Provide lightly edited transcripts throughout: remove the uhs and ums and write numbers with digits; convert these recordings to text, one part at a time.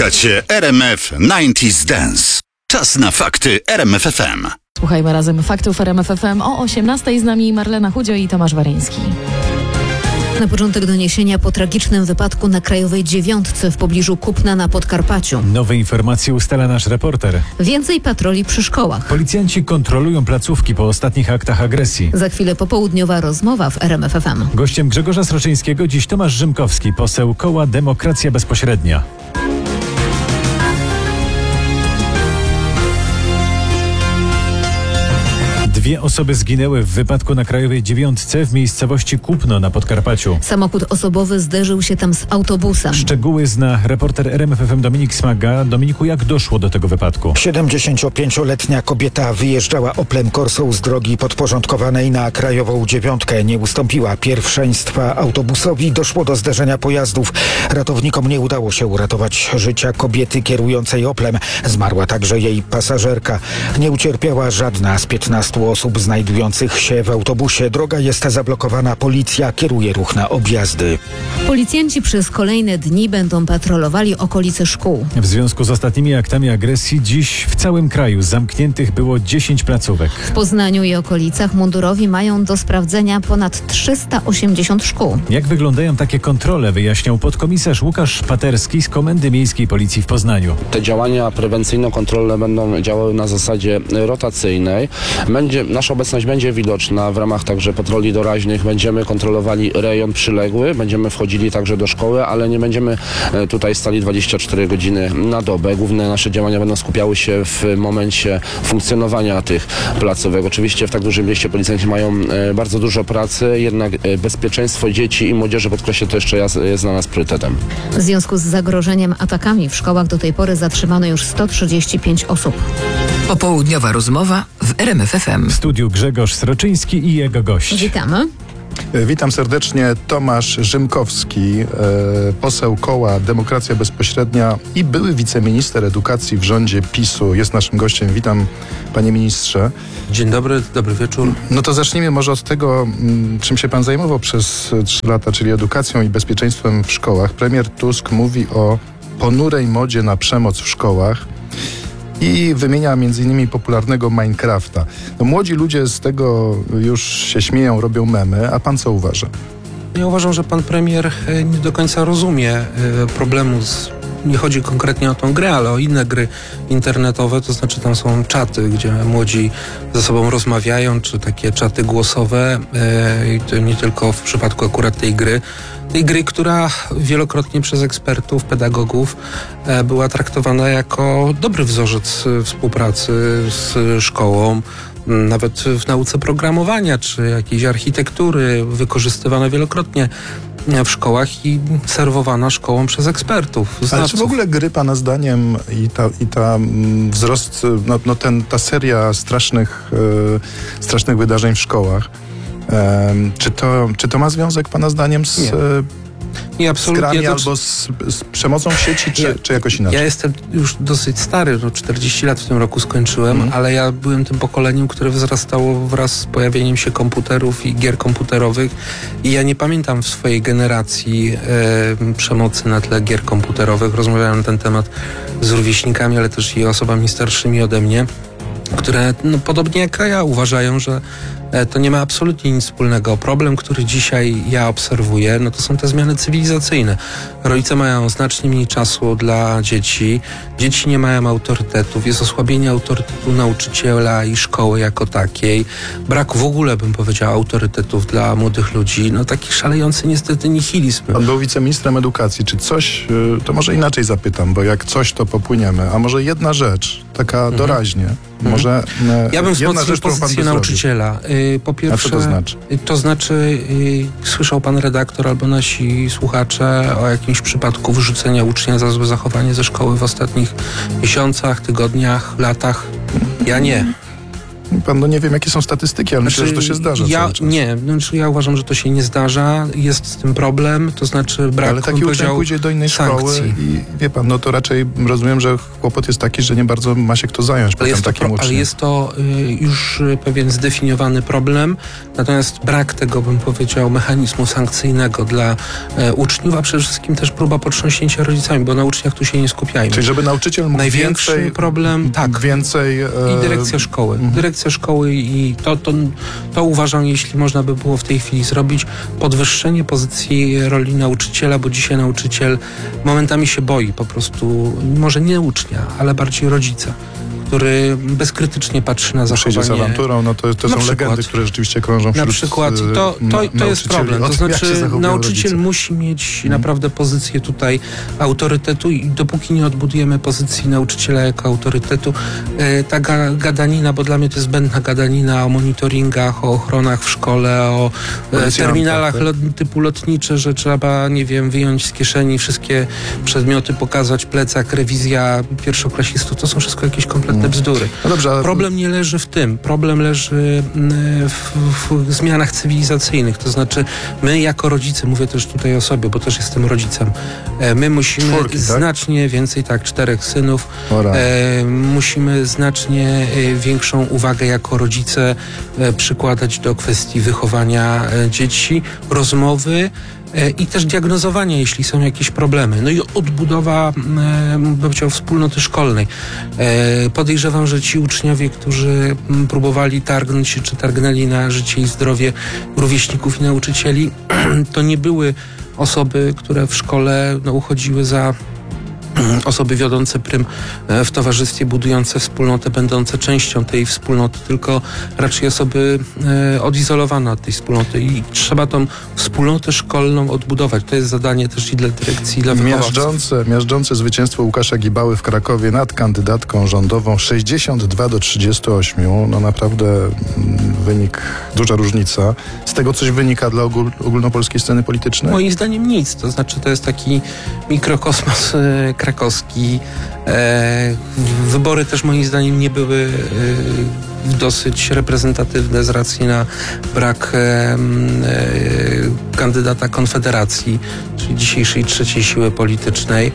Słuchacie RMF 90s Dance. Czas na fakty RMF FM. Słuchajmy razem faktów RMF FM o 18:00. Z nami Marlena Chudzio i Tomasz Waryński. Na początek doniesienia po tragicznym wypadku na Krajowej 9 w pobliżu Kutna na Podkarpaciu. Nowe informacje ustala nasz reporter. Więcej patroli przy szkołach. Policjanci kontrolują placówki po ostatnich aktach agresji. Za chwilę popołudniowa rozmowa w RMF FM. Gościem Grzegorza Sroczyńskiego dziś Tomasz Rzymkowski, poseł koła Demokracja Bezpośrednia. Dwie osoby zginęły w wypadku na Krajowej 9 w miejscowości Kupno na Podkarpaciu. Samochód osobowy zderzył się tam z autobusem. Szczegóły zna reporter RMF FM Dominik Smaga. Dominiku, jak doszło do tego wypadku? 75-letnia kobieta wyjeżdżała Oplem Corsą z drogi podporządkowanej na Krajową 9. Nie ustąpiła pierwszeństwa autobusowi. Doszło do zderzenia pojazdów. Ratownikom nie udało się uratować życia kobiety kierującej Oplem. Zmarła także jej pasażerka. Nie ucierpiała żadna z 15 osób znajdujących się w autobusie. Droga jest zablokowana. Policja kieruje ruch na objazdy. Policjanci przez kolejne dni będą patrolowali okolice szkół. W związku z ostatnimi aktami agresji dziś w całym kraju zamkniętych było 10 placówek. W Poznaniu i okolicach mundurowi mają do sprawdzenia ponad 380 szkół. Jak wyglądają takie kontrole, wyjaśniał podkomisarz Łukasz Paterski z Komendy Miejskiej Policji w Poznaniu. Te działania prewencyjno-kontrolne będą działały na zasadzie rotacyjnej. Nasza obecność będzie widoczna w ramach także patroli doraźnych. Będziemy kontrolowali rejon przyległy, będziemy wchodzili także do szkoły, ale nie będziemy tutaj stali 24 godziny na dobę. Główne nasze działania będą skupiały się w momencie funkcjonowania tych placówek. Oczywiście w tak dużym mieście policjanci mają bardzo dużo pracy, jednak bezpieczeństwo dzieci i młodzieży, podkreślę, to jeszcze jest dla nas priorytetem. W związku z zagrożeniem atakami w szkołach do tej pory zatrzymano już 135 osób. Popołudniowa rozmowa w RMF FM. W studiu Grzegorz Sroczyński i jego gość. Witamy. Witam serdecznie, Tomasz Rzymkowski, poseł koła Demokracja Bezpośrednia i były wiceminister edukacji w rządzie PiS-u. Jest naszym gościem. Witam, panie ministrze. Dzień dobry, dobry wieczór. No to zacznijmy może od tego, czym się pan zajmował przez 3 lata, czyli edukacją i bezpieczeństwem w szkołach. Premier Tusk mówi o ponurej modzie na przemoc w szkołach i wymienia m.in. popularnego Minecrafta. No, młodzi ludzie z tego już się śmieją, robią memy, a pan co uważa? Ja uważam, że pan premier nie do końca rozumie problemu nie chodzi konkretnie o tą grę, ale o inne gry internetowe, to znaczy tam są czaty, gdzie młodzi ze sobą rozmawiają, czy takie czaty głosowe i to nie tylko w przypadku akurat tej gry, która wielokrotnie przez ekspertów, pedagogów była traktowana jako dobry wzorzec współpracy z szkołą, nawet w nauce programowania czy jakiejś architektury, wykorzystywana wielokrotnie w szkołach i serwowana szkołą przez ekspertów. Ale czy w ogóle gry pana zdaniem i ta wzrost, ta seria strasznych wydarzeń w szkołach, czy to ma związek pana zdaniem z grami albo z przemocą w sieci, czy jakoś inaczej? Ja jestem już dosyć stary, 40 lat w tym roku skończyłem, ale ja byłem tym pokoleniem, które wzrastało wraz z pojawieniem się komputerów i gier komputerowych i ja nie pamiętam w swojej generacji przemocy na tle gier komputerowych. Rozmawiałem na ten temat z rówieśnikami, ale też i osobami starszymi ode mnie, które podobnie jak ja uważają, że to nie ma absolutnie nic wspólnego. Problem, który dzisiaj ja obserwuję, to są te zmiany cywilizacyjne. Rodzice mają znacznie mniej czasu dla dzieci, dzieci nie mają autorytetów, jest osłabienie autorytetu nauczyciela i szkoły jako takiej, brak w ogóle, bym powiedział, autorytetów dla młodych ludzi, taki szalejący niestety nihilizm. Pan był wiceministrem edukacji, czy coś, to może inaczej zapytam, bo jak coś, to popłyniemy, a może jedna rzecz, taka doraźnie, może ja bym wzmocnił pozycję nauczyciela. Po pierwsze, a co to znaczy? To znaczy, słyszał pan redaktor albo nasi słuchacze o jakimś przypadku wyrzucenia ucznia za złe zachowanie ze szkoły w ostatnich miesiącach, tygodniach, latach? Ja nie. Pan, no nie wiem, jakie są statystyki, ale myślę, że to się zdarza cały czas. Nie, ja uważam, że to się nie zdarza. Jest z tym problem, to znaczy brak, ale taki uczeń pójdzie do innej sankcji. szkoły i wie pan, no to raczej rozumiem, że kłopot jest taki, że nie bardzo ma się kto zająć potem takim uczniem. Ale jest to już pewien zdefiniowany problem, natomiast brak tego, bym powiedział, mechanizmu sankcyjnego dla uczniów, a przede wszystkim też próba potrząśnięcia rodzicami, bo na uczniach tu się nie skupiajmy. Czyli żeby nauczyciel mógł największy więcej, problem, tak. Więcej... I dyrekcja szkoły. Dyrekcja szkoły i to uważam, jeśli można by było w tej chwili zrobić, podwyższenie pozycji roli nauczyciela, bo dzisiaj nauczyciel momentami się boi po prostu, może nie ucznia, ale bardziej rodzica, który bezkrytycznie patrzy na zachowanie. Przyjdzie z awanturą, no to są legendy, które rzeczywiście krążą wśród na przykład. To jest problem. To znaczy nauczyciel musi mieć naprawdę pozycję tutaj autorytetu i dopóki nie odbudujemy pozycji nauczyciela jako autorytetu, ta gadanina, bo dla mnie to jest zbędna gadanina o monitoringach, o ochronach w szkole, o terminalach typu lotnicze, że trzeba, nie wiem, wyjąć z kieszeni wszystkie przedmioty, pokazać plecak, rewizja pierwszoklasistów. To są wszystko jakieś kompletne bzdury. No dobrze, ale... Problem nie leży w tym. Problem leży w zmianach cywilizacyjnych. To znaczy my jako rodzice, mówię też tutaj o sobie, bo też jestem rodzicem, my musimy znacznie więcej, 4 synów, musimy znacznie większą uwagę jako rodzice przykładać do kwestii wychowania dzieci, rozmowy i też diagnozowania, jeśli są jakieś problemy. No i odbudowa, bym powiedział, wspólnoty szkolnej. Podejrzewam, że ci uczniowie, którzy próbowali targnąć się, czy targnęli na życie i zdrowie rówieśników i nauczycieli, to nie były osoby, które w szkole uchodziły za osoby wiodące prym w towarzystwie, budujące wspólnotę, będące częścią tej wspólnoty, tylko raczej osoby odizolowane od tej wspólnoty i trzeba tą wspólnotę szkolną odbudować. To jest zadanie też i dla dyrekcji, i dla wychowawców. Miażdżące zwycięstwo Łukasza Gibały w Krakowie nad kandydatką rządową 62-38. No naprawdę wynik, duża różnica. Z tego coś wynika dla ogólnopolskiej sceny politycznej? Moim zdaniem nic. To znaczy to jest taki mikrokosmos krakowski. Wybory też moim zdaniem nie były dosyć reprezentatywne z racji na brak kandydata Konfederacji, czyli dzisiejszej trzeciej siły politycznej.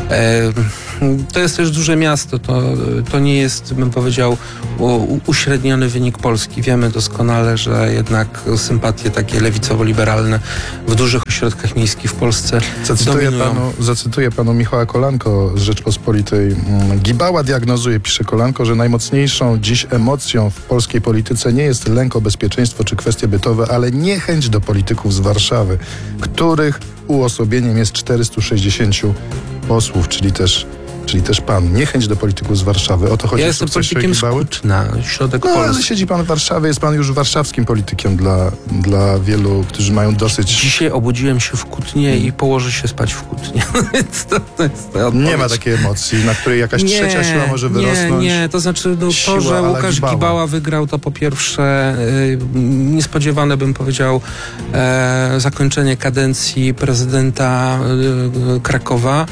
To jest też duże miasto, to nie jest, bym powiedział, uśredniony wynik Polski. Wiemy doskonale, że jednak sympatie takie lewicowo-liberalne w dużych ośrodkach miejskich w Polsce dominują. Zacytuję panu Michała Kolanko z Rzeczpospolitej. Gibała diagnozuje, pisze Kolanko, że najmocniejszą dziś emocją w polskiej polityce nie jest lęk o bezpieczeństwo czy kwestie bytowe, ale niechęć do polityków z Warszawy, których uosobieniem jest 460 posłów, czyli też pan. Niechęć do polityków z Warszawy. O to chodzi. Ja jestem politykiem z Kutna, środek Polski. Ale siedzi pan w Warszawie, jest pan już warszawskim politykiem dla wielu, którzy mają dosyć... Dzisiaj obudziłem się w Kutnie i położę się spać w Kutnie. Nie ma takiej emocji, na której jakaś trzecia siła może wyrosnąć. Nie, to znaczy to, że Łukasz Gibała wygrał, to po pierwsze niespodziewane, bym powiedział, zakończenie kadencji prezydenta Krakowa.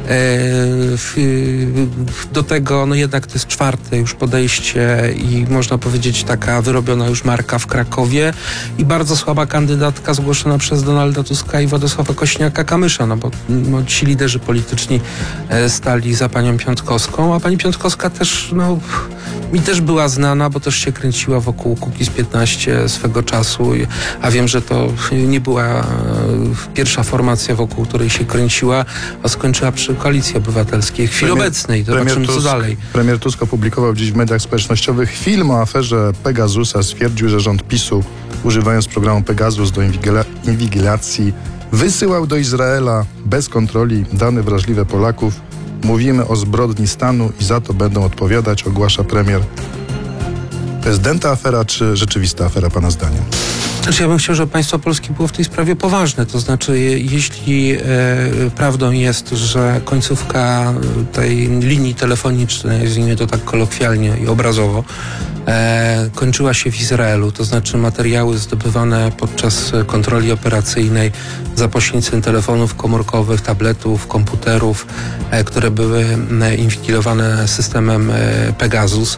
Do tego, jednak to jest 4. już podejście i można powiedzieć taka wyrobiona już marka w Krakowie i bardzo słaba kandydatka zgłoszona przez Donalda Tuska i Władysława Kośniaka-Kamysza, bo ci liderzy polityczni stali za panią Piątkowską, a pani Piątkowska też, mi też była znana, bo też się kręciła wokół Kukiz15 swego czasu, a wiem, że to nie była pierwsza formacja, wokół której się kręciła, a skończyła przy Koalicji Obywatelskiej. W chwili obecnej, zobaczymy co dalej. Premier Tusk opublikował dziś w mediach społecznościowych film o aferze Pegasusa. Stwierdził, że rząd PiS-u, używając programu Pegasus do inwigilacji, wysyłał do Izraela bez kontroli dane wrażliwe Polaków. Mówimy o zbrodni stanu i za to będą odpowiadać, ogłasza premier. To jest dęta afera, czy rzeczywista afera, pana zdaniem? Ja bym chciał, żeby państwo polskie było w tej sprawie poważne. To znaczy, jeśli prawdą jest, że końcówka tej linii telefonicznej, nazwijmy to tak kolokwialnie i obrazowo, kończyła się w Izraelu, to znaczy materiały zdobywane podczas kontroli operacyjnej za pośrednictwem telefonów komórkowych, tabletów, komputerów, które były inwigilowane systemem Pegasus.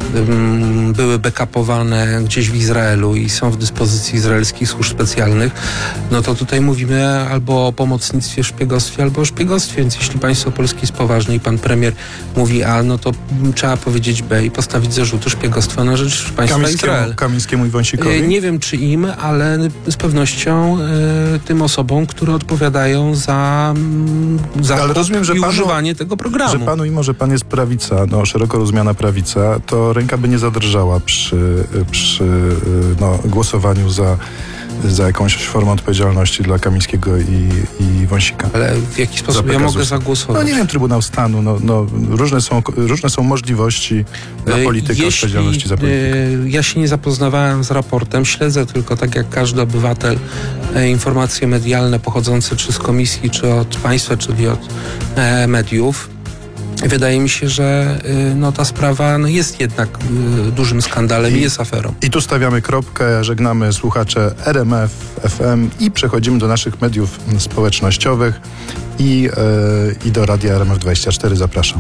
były backupowane gdzieś w Izraelu i są w dyspozycji izraelskich służb specjalnych, no to tutaj mówimy albo o pomocnictwie, szpiegostwie, albo o szpiegostwie. Więc jeśli państwo polskie jest poważne i pan premier mówi A, no to trzeba powiedzieć B i postawić zarzuty szpiegostwa na rzecz państwa Izrael. Kamińskiemu i Wąsikowi? Nie wiem czy im, ale z pewnością tym osobom, które odpowiadają za ale rozumiem, że używanie tego programu. Że panu, mimo że pan jest prawica, szeroko rozumiana prawica, to ręka by nie zadrżała przy głosowaniu za jakąś formą odpowiedzialności dla Kamińskiego i Wąsika. Ale w jaki sposób ja mogę zagłosować? Nie wiem, Trybunał Stanu. Różne są możliwości dla polityka, odpowiedzialności za politykę. Ja się nie zapoznawałem z raportem, śledzę tylko tak jak każdy obywatel informacje medialne pochodzące czy z komisji, czy od państwa, czyli od mediów. Wydaje mi się, że ta sprawa jest jednak dużym skandalem i jest aferą. I tu stawiamy kropkę, żegnamy słuchacze RMF FM i przechodzimy do naszych mediów społecznościowych i do radia RMF24. Zapraszam.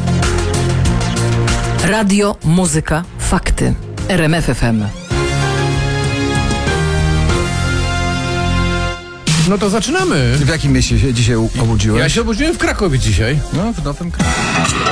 Radio, muzyka, fakty. RMF FM. No to zaczynamy. W jakim mieście się dzisiaj obudziłeś? Ja się obudziłem w Krakowie dzisiaj. No, w Nowym Krakowie.